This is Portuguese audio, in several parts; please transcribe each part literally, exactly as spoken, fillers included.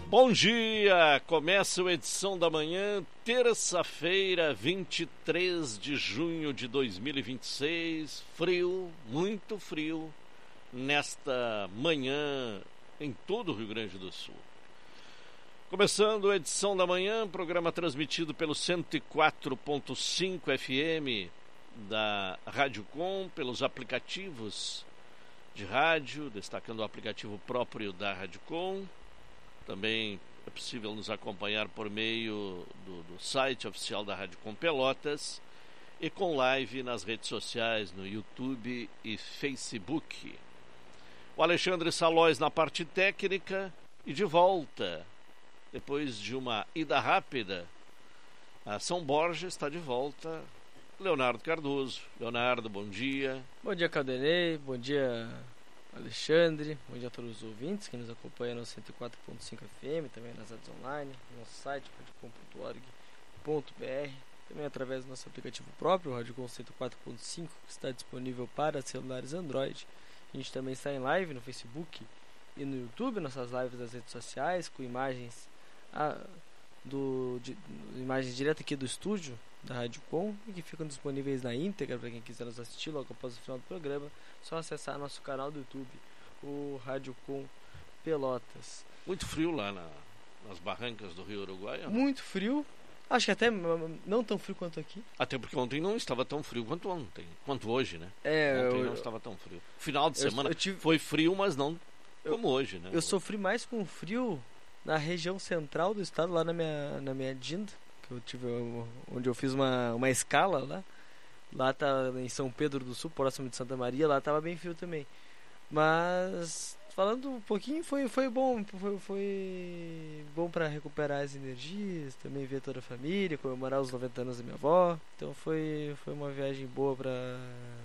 Bom dia! Começa a edição da manhã, terça-feira, vinte e três de junho de dois mil e vinte e seis. Frio, muito frio, nesta manhã em todo o Rio Grande do Sul. Começando a edição da manhã, programa transmitido pelo cento e quatro ponto cinco F M da Rádio Com, pelos aplicativos de rádio, destacando o aplicativo próprio da Rádio Com. Também é possível nos acompanhar por meio do, do site oficial da Rádio Com Pelotas e com live nas redes sociais, no YouTube e Facebook. O Alexandre Salóis na parte técnica e de volta, depois de uma ida rápida, a São Borja está de volta, Leonardo Cardoso. Leonardo, bom dia. Bom dia, Caldenei, bom dia, Alexandre, bom dia a todos os ouvintes que nos acompanham no cento e quatro ponto cinco F M, também nas rádios online, no nosso site rádio com ponto org ponto b r, também através do nosso aplicativo próprio, Rádio Com cento e quatro ponto cinco, que está disponível para celulares Android. A gente também está em live no Facebook e no YouTube, nossas lives das redes sociais, com imagens, a, do, de, imagens direto aqui do estúdio da Rádio Com, e que ficam disponíveis na íntegra para quem quiser nos assistir logo após o final do programa. Só acessar nosso canal do YouTube, o Rádio Com Pelotas. Muito frio lá na, nas barrancas do Rio Uruguai? Não? Muito frio, acho que até não tão frio quanto aqui. Até porque ontem não estava tão frio quanto ontem, quanto hoje, né? É, ontem eu, não estava tão frio. Final de eu, semana eu tive, foi frio, mas não eu, como hoje, né? Eu sofri mais com frio na região central do estado, lá na minha, na minha Dinda, que eu tive, onde eu fiz uma, uma escala lá. Lá tá em São Pedro do Sul, próximo de Santa Maria, lá tava bem frio também. Mas falando um pouquinho, foi, foi bom, foi, foi bom para recuperar as energias, também ver toda a família, comemorar os noventa anos da minha avó. Então foi, foi uma viagem boa para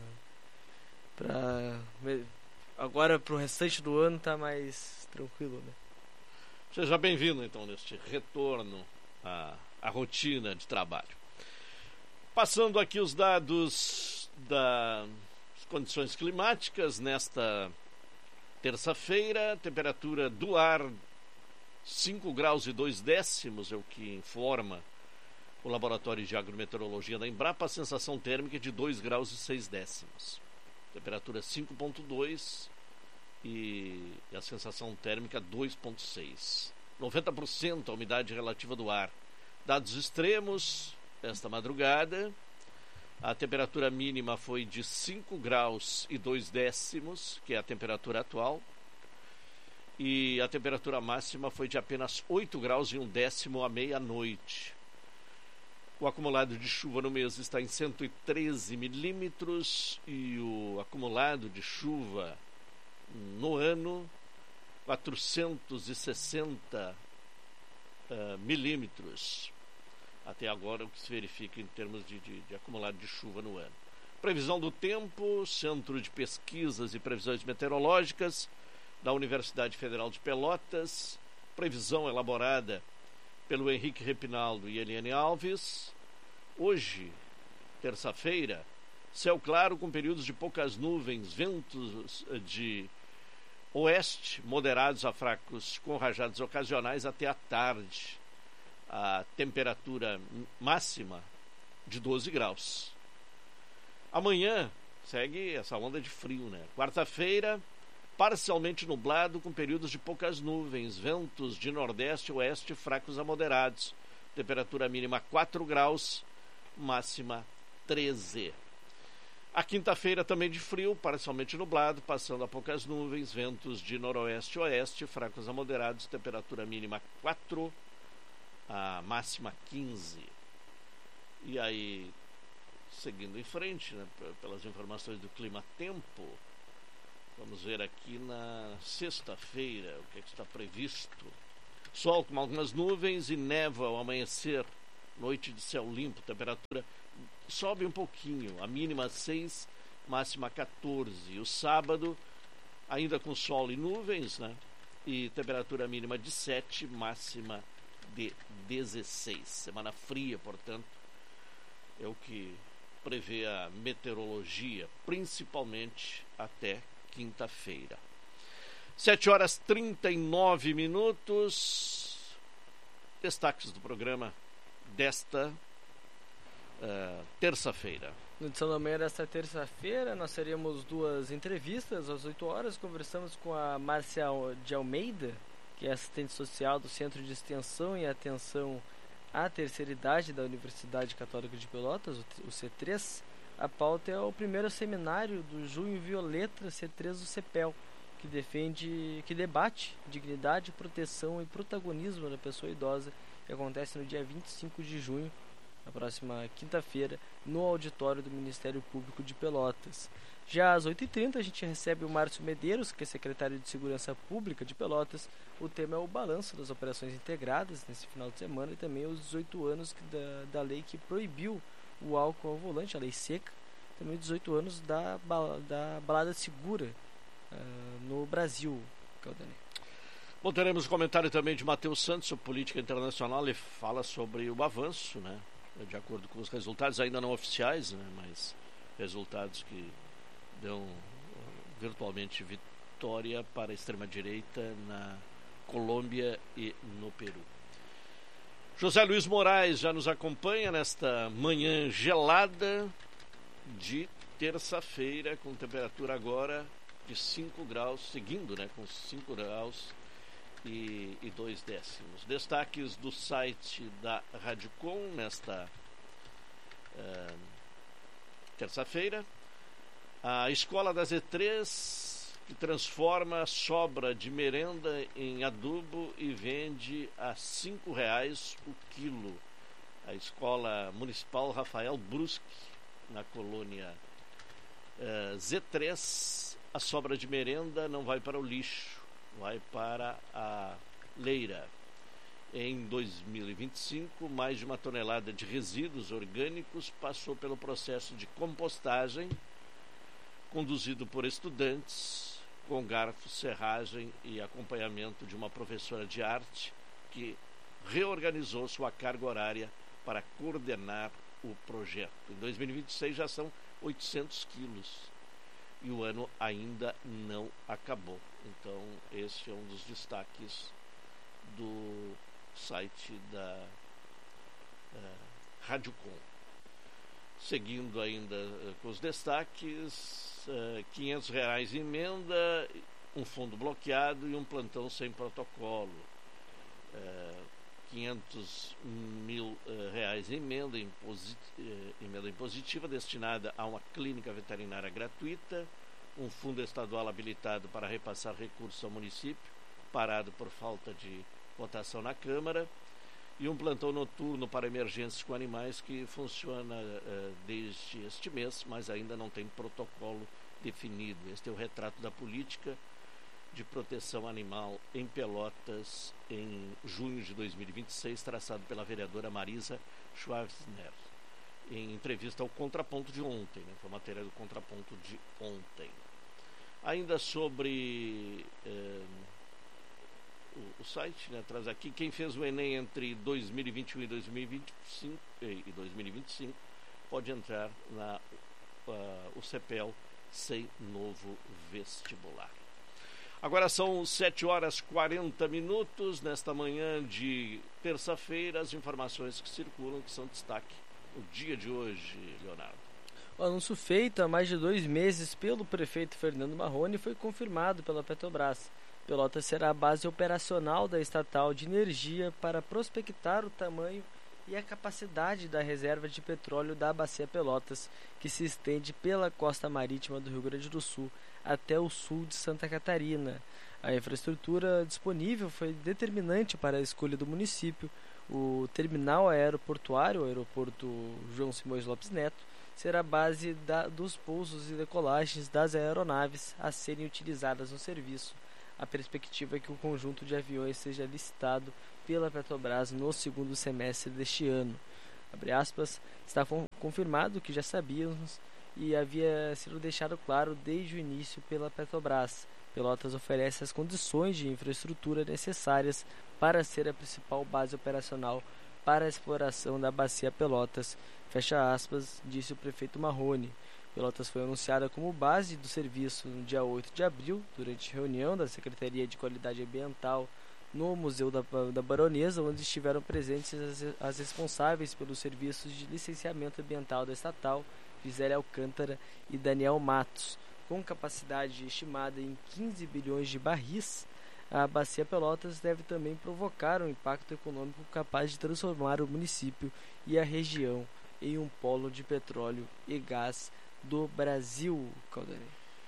para agora pro restante do ano tá mais tranquilo, né? Seja bem-vindo então neste retorno à, à rotina de trabalho. Passando aqui os dados das condições climáticas nesta terça-feira, temperatura do ar cinco graus e dois décimos, é o que informa o Laboratório de Agrometeorologia da Embrapa, a sensação térmica de dois graus e seis décimos. Temperatura cinco ponto dois e a sensação térmica dois ponto seis. noventa por cento a umidade relativa do ar. Dados extremos. Esta madrugada, a temperatura mínima foi de cinco graus e dois décimos, que é a temperatura atual, e a temperatura máxima foi de apenas oito graus e um décimo à meia-noite. O acumulado de chuva no mês está em cento e treze milímetros e o acumulado de chuva no ano, quatrocentos e sessenta uh, milímetros. Até agora, o que se verifica em termos de, de, de acumulado de chuva no ano. Previsão do tempo, Centro de Pesquisas e Previsões Meteorológicas da Universidade Federal de Pelotas. Previsão elaborada pelo Henrique Repinaldo e Eliane Alves. Hoje, terça-feira, céu claro com períodos de poucas nuvens, ventos de oeste moderados a fracos com rajadas ocasionais até a tarde. A temperatura máxima de doze graus. Amanhã segue essa onda de frio, né? Quarta-feira, parcialmente nublado com períodos de poucas nuvens, ventos de nordeste e oeste fracos a moderados. Temperatura mínima quatro graus, máxima treze. A quinta-feira também de frio, parcialmente nublado, passando a poucas nuvens, ventos de noroeste e oeste fracos a moderados. Temperatura mínima quatro, a máxima quinze. E aí, seguindo em frente, né, pelas informações do Clima Tempo, vamos ver aqui na sexta-feira o que, é que está previsto. Sol com algumas nuvens e névoa ao amanhecer, noite de céu limpo, temperatura sobe um pouquinho, a mínima seis, máxima quatorze. O sábado, ainda com sol e nuvens, né, e temperatura mínima de sete, máxima de dezesseis. Semana fria, portanto, é o que prevê a meteorologia, principalmente até quinta-feira. sete horas e trinta e nove minutos. destaques do programa desta uh, terça-feira. Na edição da manhã desta terça-feira, nós teremos duas entrevistas. Às oito horas, conversamos com a Márcia de Almeida, que é assistente social do Centro de Extensão e Atenção à Terceira Idade da Universidade Católica de Pelotas, o C três. A pauta é o primeiro seminário do Junho Violeta C três do CEPEL, que defende, que debate dignidade, proteção e protagonismo da pessoa idosa, que acontece no dia vinte e cinco de junho, na próxima quinta-feira, no auditório do Ministério Público de Pelotas. Já às oito e trinta a gente recebe o Márcio Medeiros, que é secretário de Segurança Pública de Pelotas. O tema é o balanço das operações integradas nesse final de semana e também os dezoito anos da, da lei que proibiu o álcool ao volante, a lei seca, também dezoito anos da, da balada segura uh, no Brasil, Caldani. Bom, teremos comentário também de Matheus Santos sobre política internacional. Ele fala sobre o avanço, né, de acordo com os resultados, ainda não oficiais, né, mas resultados que dão uh, virtualmente vitória para a extrema-direita na Colômbia e no Peru. José Luiz Moraes já nos acompanha nesta manhã gelada de terça-feira, com temperatura agora de cinco graus, seguindo, né, com cinco graus e, e dois décimos. Destaques do site da Radicom nesta uh, terça-feira. A escola da Z três, que transforma sobra de merenda em adubo e vende a cinco reais o quilo. A Escola Municipal Rafael Brusque, na colônia uh, Z três, a sobra de merenda não vai para o lixo, vai para a leira. Em dois mil e vinte e cinco, mais de uma tonelada de resíduos orgânicos passou pelo processo de compostagem, conduzido por estudantes, com garfo, serragem e acompanhamento de uma professora de arte que reorganizou sua carga horária para coordenar o projeto. Em dois mil e vinte e seis já são oitocentos quilos e o ano ainda não acabou. Então esse é um dos destaques do site da uh, Radicom. Seguindo ainda uh, com os destaques, uh, quinhentos reais emenda, um fundo bloqueado e um plantão sem protocolo. Uh, quinhentos mil uh, reais emenda, imposit, uh, emenda impositiva destinada a uma clínica veterinária gratuita, um fundo estadual habilitado para repassar recursos ao município, parado por falta de votação na Câmara, e um plantão noturno para emergências com animais que funciona uh, desde este mês, mas ainda não tem protocolo definido. Este é o retrato da política de proteção animal em Pelotas em junho de dois mil e vinte e seis, traçado pela vereadora Marisa Schwarzner, em entrevista ao Contraponto de ontem, né? Foi a matéria do Contraponto de ontem. Ainda sobre... Uh, O, o site, né, traz aqui quem fez o Enem entre dois mil e vinte e um e dois mil e vinte e cinco e dois mil e vinte e cinco pode entrar na uh, o CEPEL sem novo vestibular. Agora são sete horas e quarenta minutos nesta manhã de terça-feira. As informações que circulam, que são destaque no dia de hoje, Leonardo. O anúncio feito há mais de dois meses pelo prefeito Fernando Marrone foi confirmado pela Petrobras. Pelotas será a base operacional da estatal de energia para prospectar o tamanho e a capacidade da reserva de petróleo da Bacia Pelotas, que se estende pela costa marítima do Rio Grande do Sul até o sul de Santa Catarina. A infraestrutura disponível foi determinante para a escolha do município. O terminal aeroportuário, o aeroporto João Simões Lopes Neto, será a base da, dos pousos e decolagens das aeronaves a serem utilizadas no serviço. A perspectiva é que o conjunto de aviões seja licitado pela Petrobras no segundo semestre deste ano. Abre aspas, está confirmado que já sabíamos e havia sido deixado claro desde o início pela Petrobras. Pelotas oferece as condições de infraestrutura necessárias para ser a principal base operacional para a exploração da Bacia Pelotas, fecha aspas, disse o prefeito Marrone. Pelotas foi anunciada como base do serviço no dia oito de abril, durante reunião da Secretaria de Qualidade Ambiental no Museu da, da Baronesa, onde estiveram presentes as, as responsáveis pelos serviços de licenciamento ambiental da estatal, Gisele Alcântara e Daniel Matos. Com capacidade estimada em quinze bilhões de barris, a Bacia Pelotas deve também provocar um impacto econômico capaz de transformar o município e a região em um polo de petróleo e gás do Brasil. Caldanei.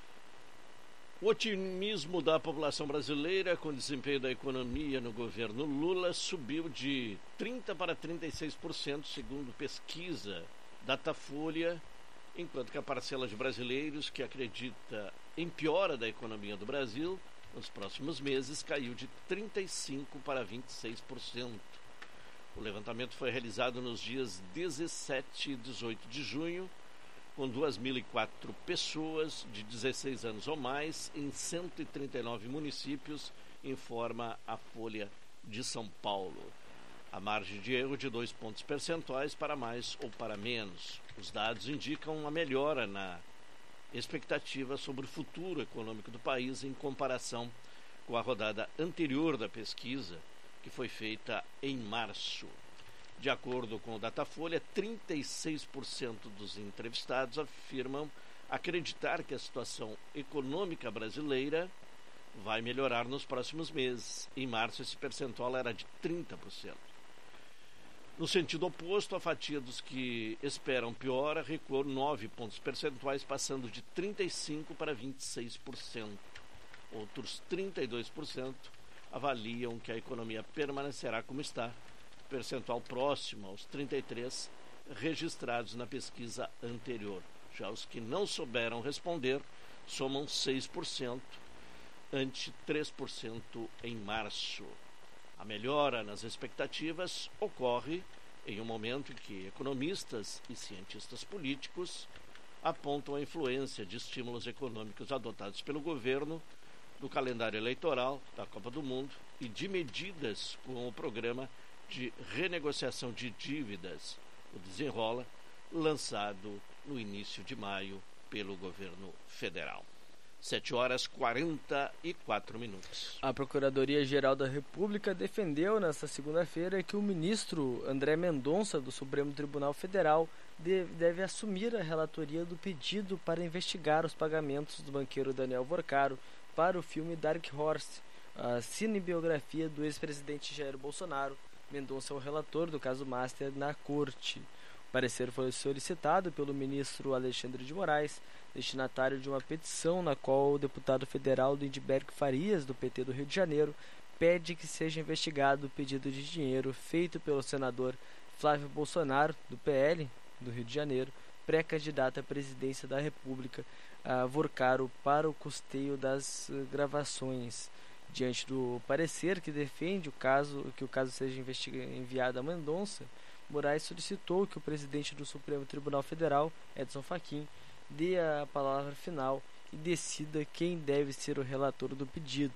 O otimismo da população brasileira com o desempenho da economia no governo Lula subiu de trinta por cento para trinta e seis por cento, segundo pesquisa Datafolha, enquanto que a parcela de brasileiros que acredita em piora da economia do Brasil nos próximos meses caiu de trinta e cinco por cento para vinte e seis por cento. O levantamento foi realizado nos dias dezessete e dezoito de junho, com duas mil e quatro pessoas de dezesseis anos ou mais em cento e trinta e nove municípios, informa a Folha de São Paulo. A margem de erro de dois pontos percentuais para mais ou para menos. Os dados indicam uma melhora na expectativa sobre o futuro econômico do país em comparação com a rodada anterior da pesquisa, que foi feita em março. De acordo com o Datafolha, trinta e seis por cento dos entrevistados afirmam acreditar que a situação econômica brasileira vai melhorar nos próximos meses. Em março, esse percentual era de trinta por cento. No sentido oposto, a fatia dos que esperam piora recuou nove pontos percentuais, passando de trinta e cinco por cento para vinte e seis por cento. Outros trinta e dois por cento avaliam que a economia permanecerá como está, percentual próximo aos trinta e três por cento registrados na pesquisa anterior. Já os que não souberam responder somam seis por cento, ante três por cento em março. A melhora nas expectativas ocorre em um momento em que economistas e cientistas políticos apontam a influência de estímulos econômicos adotados pelo governo, do calendário eleitoral, da Copa do Mundo e de medidas com o programa de renegociação de dívidas, o Desenrola, lançado no início de maio pelo governo federal. sete horas e quarenta e quatro minutos. A Procuradoria-Geral da República defendeu nesta segunda-feira que o ministro André Mendonça, do Supremo Tribunal Federal, deve assumir a relatoria do pedido para investigar os pagamentos do banqueiro Daniel Vorcaro para o filme Dark Horse, a cinebiografia do ex-presidente Jair Bolsonaro. Mendonça é o relator do caso Master na Corte. O parecer foi solicitado pelo ministro Alexandre de Moraes, destinatário de uma petição na qual o deputado federal Lindbergh Farias, do P T do Rio de Janeiro, pede que seja investigado o pedido de dinheiro feito pelo senador Flávio Bolsonaro, do P L do Rio de Janeiro, pré-candidato à presidência da República, a Vorcaro, para o custeio das gravações. Diante do parecer que defende o caso, que o caso seja enviado a Mendonça, Moraes solicitou que o presidente do Supremo Tribunal Federal, Edson Fachin, dê a palavra final e decida quem deve ser o relator do pedido.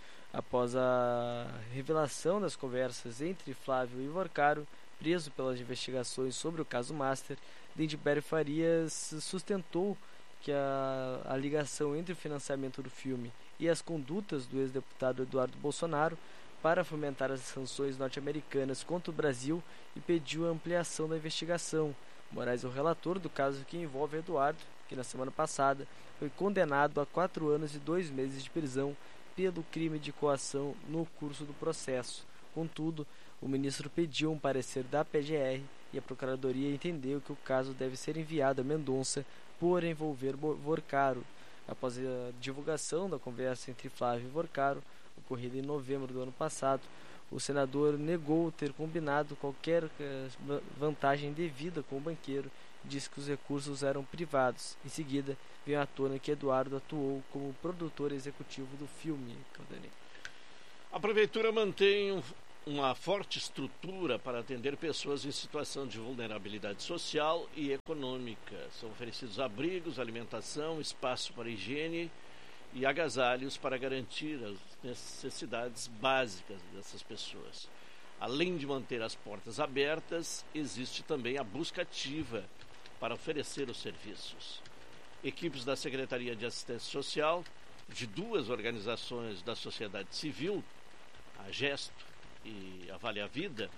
Após a revelação das conversas entre Flávio e Vorcaro, preso pelas investigações sobre o caso Master, Lindbergh Farias sustentou que a, a ligação entre o financiamento do filme e as condutas do ex-deputado Eduardo Bolsonaro para fomentar as sanções norte-americanas contra o Brasil e pediu a ampliação da investigação. Moraes é o relator do caso que envolve Eduardo, que na semana passada foi condenado a quatro anos e dois meses de prisão pelo crime de coação no curso do processo. Contudo, o ministro pediu um parecer da P G R e a Procuradoria entendeu que o caso deve ser enviado a Mendonça por envolver Vorcaro. Após a divulgação da conversa entre Flávio e Vorcaro, ocorrida em novembro do ano passado, o senador negou ter combinado qualquer vantagem devida com o banqueiro e disse que os recursos eram privados. Em seguida, veio à tona que Eduardo atuou como produtor executivo do filme. A Prefeitura mantém um, uma forte estrutura para atender pessoas em situação de vulnerabilidade social e econômica. São oferecidos abrigos, alimentação, espaço para higiene e agasalhos para garantir as necessidades básicas dessas pessoas. Além de manter as portas abertas, existe também a busca ativa para oferecer os serviços. Equipes da Secretaria de Assistência Social, de duas organizações da sociedade civil, a a Gesto e a Vale a Vida,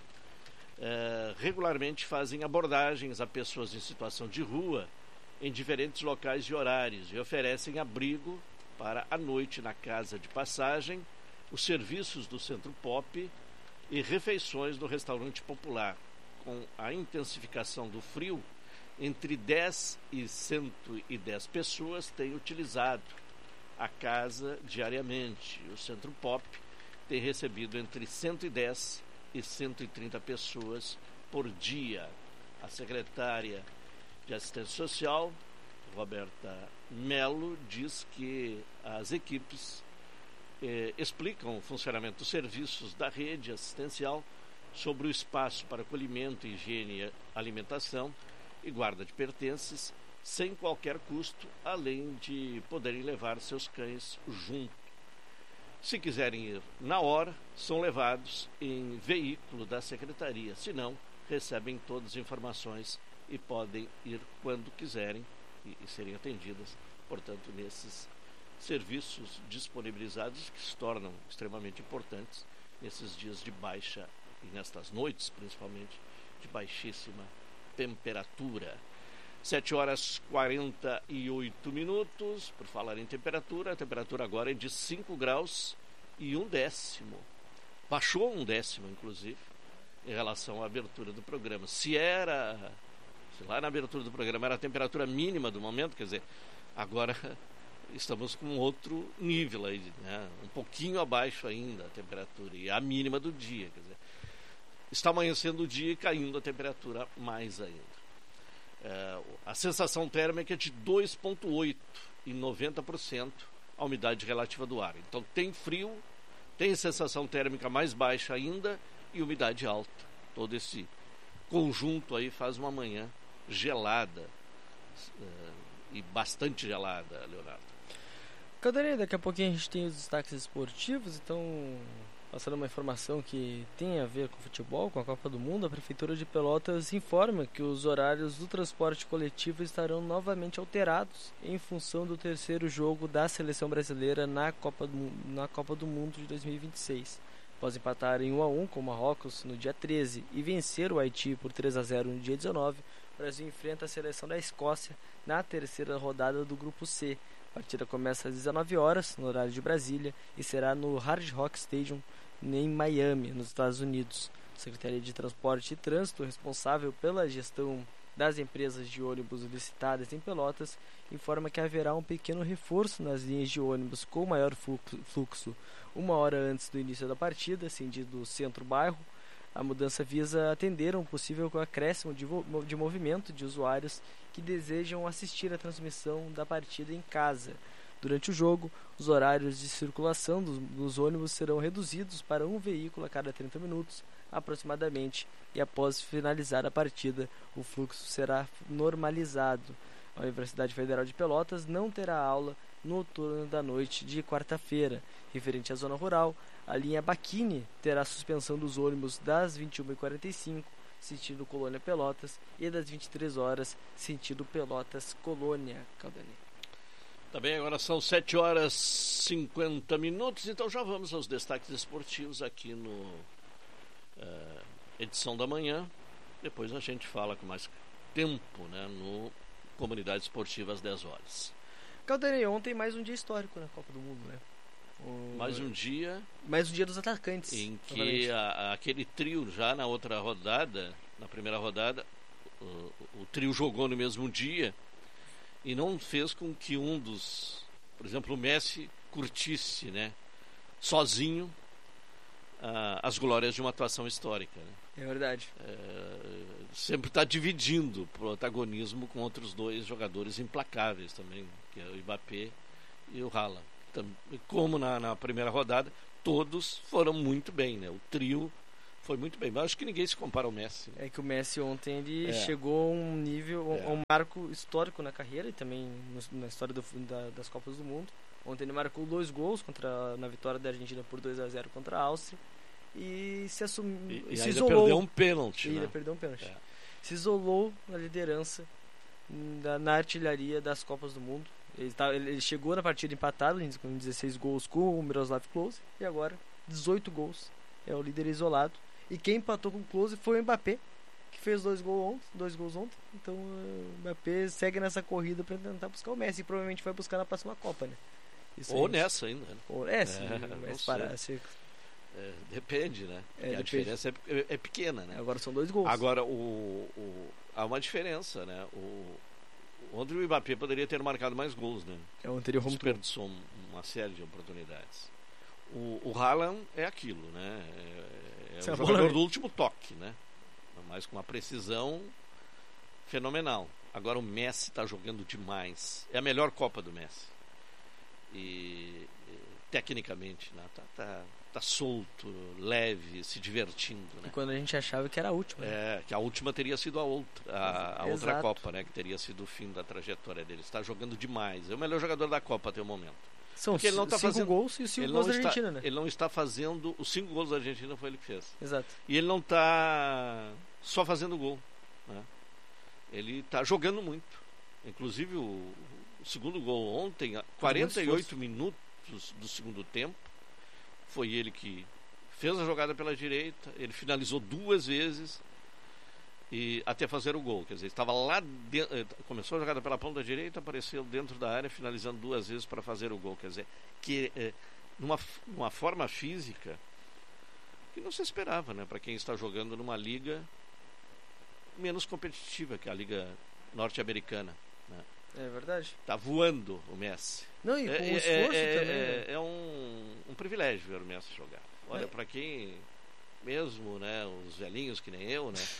eh, regularmente fazem abordagens a pessoas em situação de rua em diferentes locais e horários e oferecem abrigo para a noite na casa de passagem, os serviços do Centro Pop e refeições no restaurante popular. Com a intensificação do frio, entre dez e cento e dez pessoas têm utilizado a casa diariamente. O Centro Pop tem recebido entre cento e dez e cento e trinta pessoas por dia. A secretária de Assistência Social, Roberta Melo, diz que as equipes eh, explicam o funcionamento dos serviços da rede assistencial sobre o espaço para acolhimento, higiene e alimentação e guarda de pertences, sem qualquer custo, além de poderem levar seus cães junto. Se quiserem ir na hora, são levados em veículo da secretaria, se não, recebem todas as informações e podem ir quando quiserem e, e serem atendidas, portanto, nesses serviços disponibilizados que se tornam extremamente importantes nesses dias de baixa e nestas noites, principalmente, de baixíssima temperatura. sete horas e quarenta e oito minutos. Por falar em temperatura, a temperatura agora é de cinco graus e um décimo. Baixou um décimo, inclusive, em relação à abertura do programa. Se era, se lá na abertura do programa era a temperatura mínima do momento, quer dizer, agora estamos com outro nível aí, né? Um pouquinho abaixo ainda a temperatura, e a mínima do dia, quer dizer, está amanhecendo o dia e caindo a temperatura mais ainda. É, a sensação térmica é de dois vírgula oito e noventa por cento a umidade relativa do ar. Então tem frio, tem sensação térmica mais baixa ainda e umidade alta. Todo esse conjunto aí faz uma manhã gelada, é, e bastante gelada, Leonardo. Caldanei, daqui a pouquinho a gente tem os destaques esportivos, então, passando uma informação que tem a ver com futebol, com a Copa do Mundo, a Prefeitura de Pelotas informa que os horários do transporte coletivo estarão novamente alterados em função do terceiro jogo da Seleção Brasileira na Copa do, na Copa do Mundo de dois mil e vinte e seis. Após empatar em um a um com o Marrocos no dia treze e vencer o Haiti por três a zero no dia dezenove, o Brasil enfrenta a seleção da Escócia na terceira rodada do Grupo C. A partida começa às dezenove horas, no horário de Brasília, e será no Hard Rock Stadium, em Miami, nos Estados Unidos. A Secretaria de Transporte e Trânsito, responsável pela gestão das empresas de ônibus licitadas em Pelotas, informa que haverá um pequeno reforço nas linhas de ônibus com maior fluxo uma hora antes do início da partida, sentido centro-bairro. A mudança visa atender a um possível acréscimo de, de movimento de usuários que desejam assistir à transmissão da partida em casa. Durante o jogo, os horários de circulação dos, dos ônibus serão reduzidos para um veículo a cada trinta minutos, aproximadamente, e após finalizar a partida, o fluxo será normalizado. A Universidade Federal de Pelotas não terá aula no turno da noite de quarta-feira. Referente à zona rural, a linha Baquini terá suspensão dos ônibus das vinte e uma e quarenta e cinco, sentido Colônia Pelotas, e das vinte e três horas, sentido Pelotas Colônia. Caldanei. Também agora são sete horas e cinquenta minutos, então já vamos aos destaques esportivos aqui no uh, edição da manhã. Depois a gente fala com mais tempo, né, no Comunidade Esportiva às dez horas. Caldanei, ontem mais um dia histórico na Copa do Mundo, né? O... Mais um dia. Mais um dia dos atacantes. Em que a, aquele trio, já na outra rodada, na primeira rodada, o, o trio jogou no mesmo dia e não fez com que um dos, por exemplo, o Messi curtisse, né, sozinho, uh, as glórias de uma atuação histórica, né? É verdade. É, sempre está dividindo o protagonismo com outros dois jogadores implacáveis também, que é o Mbappé e o Haaland. Como na, na primeira rodada, todos foram muito bem, né? O trio foi muito bem, mas acho que ninguém se compara ao Messi, né? É que o Messi ontem ele é. chegou a um nível, é. a um marco histórico na carreira e também no, na história do, da, das Copas do Mundo. Ontem ele marcou dois gols contra, na vitória da Argentina por dois a zero contra a Áustria e se assumiu, e, e se ainda isolou. perdeu um pênalti, e né? ainda perdeu um pênalti. É. Se isolou na liderança da, na artilharia das Copas do Mundo. Ele, tá, ele chegou na partida empatado com dezesseis gols com o Miroslav Klose e agora dezoito gols é o líder isolado. E quem empatou com o Close foi o Mbappé, que fez dois gols ontem, dois gols ontem. Então o Mbappé segue nessa corrida para tentar buscar o Messi e provavelmente vai buscar na próxima Copa, né? Isso Ou aí, nessa ainda. Né? Ou é, se É, o não Messi sei. parar, se- É, depende, né? Porque É, a depende. diferença é, é pequena, né? Agora são dois gols. Agora, o, o- há uma diferença, né? O, ontem o Mbappé poderia ter marcado mais gols, né? É o anterior home tour. Desperdiçou um- uma série de oportunidades. O, o Haaland é aquilo, né? É, é Se um a bola jogador vem- do último toque, né? Mas com uma precisão fenomenal. Agora o Messi está jogando demais. É a melhor Copa do Messi. E, e, tecnicamente, né? Tá, tá, tá solto, leve, se divertindo, E né? quando a gente achava que era a última. né? É, que a última teria sido a outra, a, a Exato. outra Copa, né? Que teria sido o fim da trajetória dele. Está jogando demais. É o melhor jogador da Copa até o momento. São Porque ele não tá cinco fazendo- gols e os cinco Ele gols não, da está, Argentina, né? ele não está fazendo. Os cinco gols da Argentina foi ele que fez. Exato. E ele não está só fazendo gol, né? Ele está jogando muito. Inclusive o, o segundo gol ontem, a quarenta e oito minutos do segundo tempo, foi ele que fez a jogada pela direita, ele finalizou duas vezes e até fazer o gol. Quer dizer, estava lá dentro, começou a jogada pela ponta direita, apareceu dentro da área, finalizando duas vezes para fazer o gol. Quer dizer, que é, numa, numa forma física que não se esperava, né? Para quem está jogando numa liga menos competitiva que a liga norte-americana. Né? É verdade. Tá voando o Messi. Não, e com É, o esforço é, também. é, né? é um, um privilégio ver o Messi jogar. Olha, É. para quem mesmo, né, os velhinhos que nem eu, né,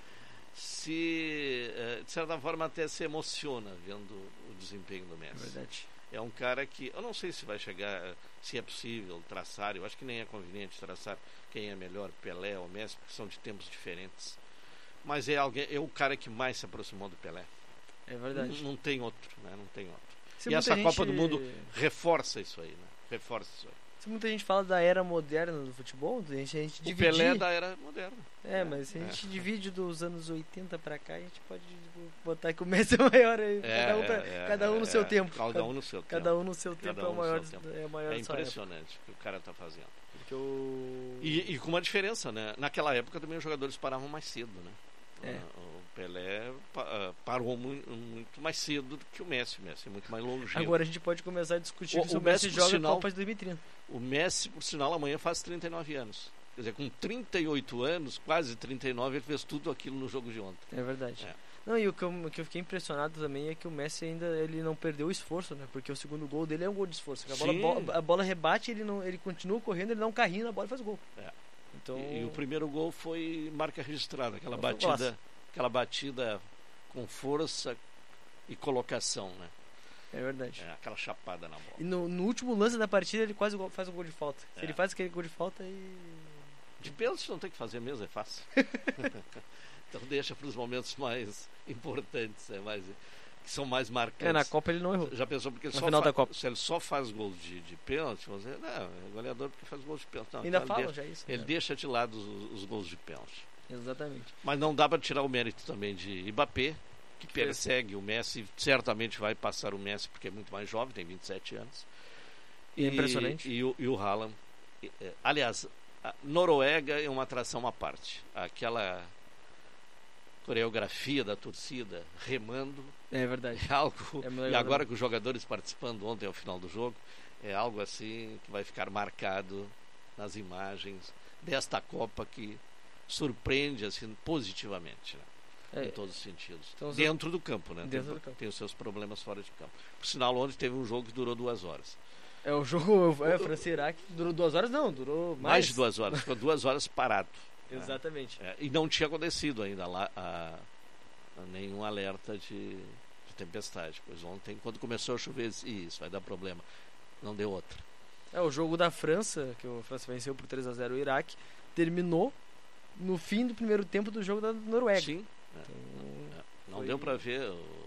se eh, de certa forma até se emociona vendo o desempenho do É Messi. verdade. É um cara que eu não sei se vai chegar, se é possível traçar. Eu acho que nem é conveniente traçar quem é melhor, Pelé ou Messi, porque são de tempos diferentes. Mas é alguém, é o cara que mais se aproximou do Pelé. É verdade. Não, não tem outro, né? Não tem outro. Se E muita essa gente- Copa do Mundo reforça isso aí, né? Reforça isso aí. Se muita gente fala da era moderna do futebol, a gente, a gente O dividir. Pelé é da era moderna. É, mas se a É. gente divide dos anos oitenta pra cá, a gente pode tipo, botar que o Messi é maior aí. É, cada, um, pra- é, cada um no é, seu é. tempo. Cada um no seu tempo. Cada um no seu Cada tempo é um o no maior, seu tempo. é o maior É dessa época. impressionante o que o cara está fazendo. Porque o... E, e com uma diferença, né? Naquela época também os jogadores paravam mais cedo, né? É. Ah, O Pelé pa- ah, parou muito, muito mais cedo do que o Messi. O Messi é muito mais longevo. Agora a gente pode começar a discutir O- se o, o Messi, Messi, por joga a sinal- Copa de dois mil e trinta. O Messi, por sinal, amanhã faz trinta e nove anos. Quer dizer, com trinta e oito anos, quase trinta e nove, ele fez tudo aquilo no jogo de ontem. É verdade. É. Não, e o que, eu, o que eu fiquei impressionado também é que o Messi ainda ele não perdeu o esforço, né? Porque o segundo gol dele é um gol de esforço. A bola, Sim. bo- a bola rebate, ele, não, ele continua correndo, ele dá um carrinho na bola e faz o gol. É. Então, E, e o primeiro gol foi marca registrada, aquela Foi batida, golaço. aquela batida com força e colocação, né? é verdade. É, aquela chapada na bola. E no, no último lance da partida ele quase gol- faz um gol de falta. Se É. ele faz aquele gol de falta aí. De pênalti não tem que fazer mesmo, é fácil. Então deixa para os momentos mais importantes, é mais, que são mais marcantes. É, na Copa ele não errou. Já pensou porque ele Na só final fa- da Copa. se ele só faz gols de, de pênalti, você não, é goleador porque faz gols de pênalti. Não, Ainda então falam ele deixa, já isso. ele né? deixa de lado os, os gols de pênalti. Exatamente. Mas não dá para tirar o mérito também de Mbappé, que fez. persegue o Messi, certamente vai passar o Messi porque é muito mais jovem, tem vinte e sete anos. E é impressionante. E, o, e o Haaland. E, é, aliás, a Noruega é uma atração à parte. Aquela coreografia da torcida remando É verdade. é algo. É melhor E agora mesmo. com os jogadores participando ontem ao final do jogo, é algo assim que vai ficar marcado nas imagens desta Copa que surpreende assim positivamente, né? É, Em todos os sentidos. Então, os- Dentro do campo, né? Dentro tem, do campo. tem os seus problemas fora de campo. Por sinal, ontem teve um jogo que durou duas horas. é o jogo. É, França-Iraque durou duas horas, não, durou mais. Mais, de duas horas. Ficou duas horas parado. Exatamente. É, e não tinha acontecido ainda lá a, a nenhum alerta de, de tempestade. Pois ontem, quando começou a chover, eu disse, "Ih, isso vai dar problema." Não deu outra. É, o jogo da França, que a França venceu por três a zero o Iraque, terminou no fim do primeiro tempo do jogo da Noruega. Sim. Então, É, não foi- deu para ver. O,